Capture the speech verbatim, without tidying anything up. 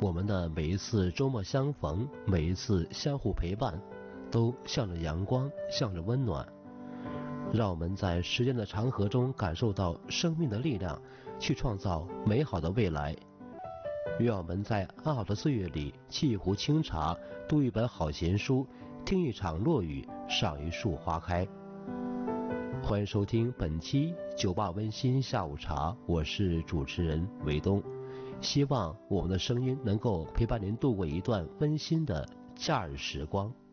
我们的每一次周末相逢，每一次相互陪伴，都向着阳光，向着温暖。让我们在时间的长河中感受到生命的力量，去创造美好的未来。愿我们在安好的岁月里沏一壶清茶，读一本好闲书，听一场落雨，赏一束花开。欢迎收听本期酒吧温馨下午茶，我是主持人韦东。希望我们的声音能够陪伴您度过一段温馨的假日时光。